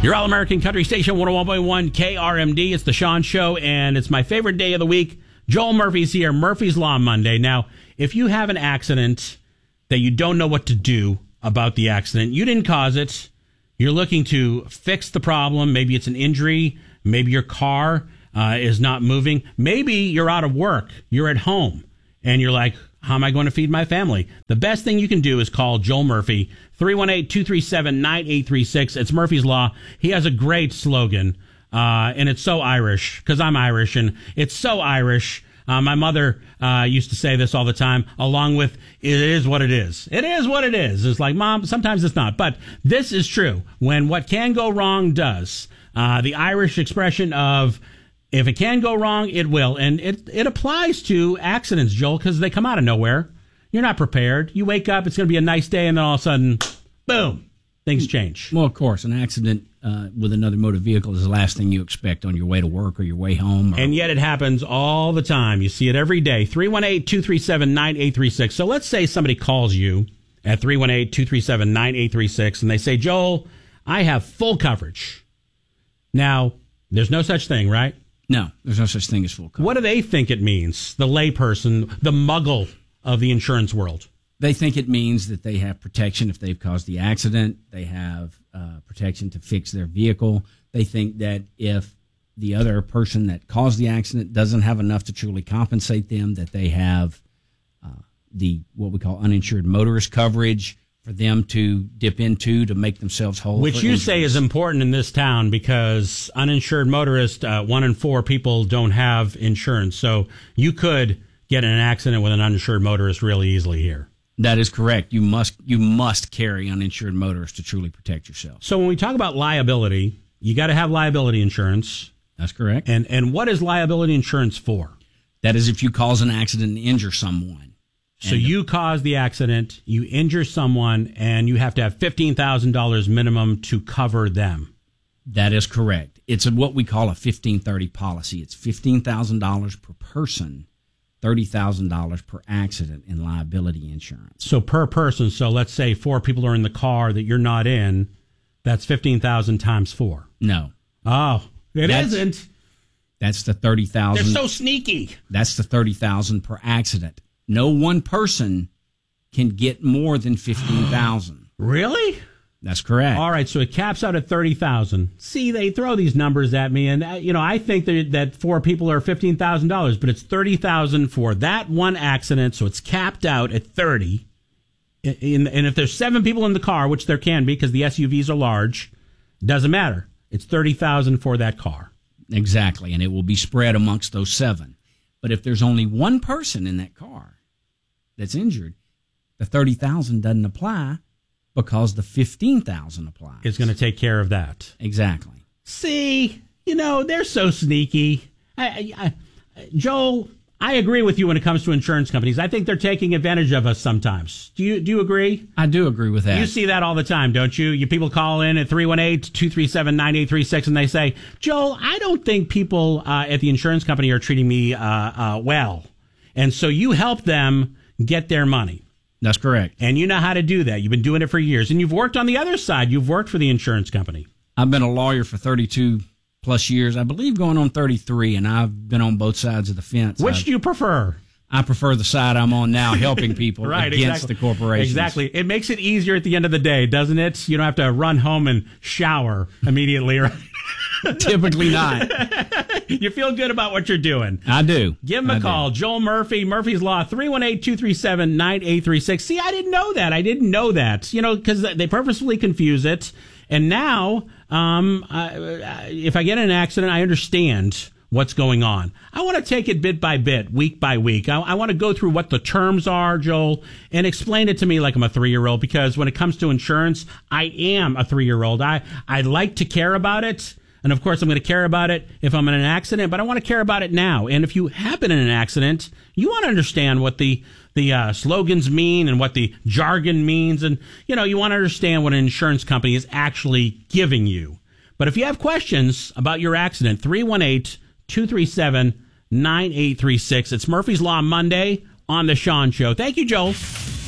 Your All-American Country Station, 101.1 KRMD. It's the Sean Show, and it's my favorite day of the week. Joel Murphy's here, Murphy's Law Monday. Now, if you have an accident that you don't know what to do about the accident, you didn't cause it, you're looking to fix the problem, maybe it's an injury, maybe your car is not moving, maybe you're out of work, you're at home, and you're like, how am I going to feed my family? The best thing you can do is call Joel Murphy, 318-237-9836. It's Murphy's Law. He has a great slogan, and it's so Irish, because I'm Irish, and it's so Irish. My mother used to say this all the time, along with, it is what it is. It is what it is. It's like, Mom, sometimes it's not. But this is true. When what can go wrong does. The Irish expression of, if it can go wrong, it will. And it applies to accidents, Joel, because they come out of nowhere. You're not prepared. You wake up, it's going to be a nice day, and then all of a sudden, boom, things change. Well, of course, an accident with another motor vehicle is the last thing you expect on your way to work or your way home. And yet it happens all the time. You see it every day. 318-237-9836. So let's say somebody calls you at 318-237-9836, and they say, Joel, I have full coverage. Now, there's no such thing, right? No, there's no such thing as full coverage. What do they think it means, the layperson, the muggle of the insurance world? They think it means that they have protection if they've caused the accident. They have protection to fix their vehicle. They think that if the other person that caused the accident doesn't have enough to truly compensate them, that they have the what we call uninsured motorist coverage for them to dip into to make themselves whole. Which you say is important in this town because uninsured motorists, 1 in 4 people don't have insurance. So you could get in an accident with an uninsured motorist really easily here. That is correct. You must carry uninsured motorists to truly protect yourself. So when we talk about liability, you got to have liability insurance. That's correct. And what is liability insurance for? That is if you cause an accident and injure someone. So you cause the accident, you injure someone, and you have to have $15,000 minimum to cover them. That is correct. It's what we call a 1530 policy. It's $15,000 per person, $30,000 per accident in liability insurance. So per person, so let's say 4 people are in the car that you're not in, that's 15,000 times 4. No. Oh, isn't. That's the 30,000. They're so sneaky. That's the 30,000 per accident. No one person can get more than 15,000. Really? That's correct. All right, so it caps out at 30,000. See, they throw these numbers at me, and I think that 4 people are $15,000, but it's 30,000 for that one accident, so it's capped out at 30. And if there's 7 people in the car, which there can be because the SUVs are large, it doesn't matter. It's 30,000 for that car. Exactly, and it will be spread amongst those 7. But if there's only one person in that car that's injured, the 30,000 doesn't apply because the 15,000 applies. It's going to take care of that. Exactly. See, they're so sneaky. Joel, I agree with you when it comes to insurance companies. I think they're taking advantage of us sometimes. Do you agree? I do agree with that. You see that all the time, don't you? You people call in at 318-237-9836 and they say, Joel, I don't think people at the insurance company are treating me well. And so you help them get their money. That's correct. And you know how to do that. You've been doing it for years. And you've worked on the other side. You've worked for the insurance company. I've been a lawyer for 32 plus years, I believe going on 33, and I've been on both sides of the fence. Which do you prefer? I prefer the side I'm on now, helping people right, against exactly. the corporations. Exactly. It makes it easier at the end of the day, doesn't it? You don't have to run home and shower immediately, right? Typically not. You feel good about what you're doing. I do. Give him a call. Joel Murphy, Murphy's Law, 318-237-9836. See, I didn't know that. Because they purposefully confuse it. And now, if I get in an accident, I understand what's going on. I want to take it bit by bit, week by week. I want to go through what the terms are, Joel, and explain it to me like I'm a 3-year-old, because when it comes to insurance, I am a 3-year-old. I like to care about it. And of course, I'm going to care about it if I'm in an accident, but I want to care about it now. And if you happen in an accident, you want to understand what the slogans mean and what the jargon means. And, you want to understand what an insurance company is actually giving you. But if you have questions about your accident, 318-237-9836. It's Murphy's Law Monday on The Sean Show. Thank you, Joel.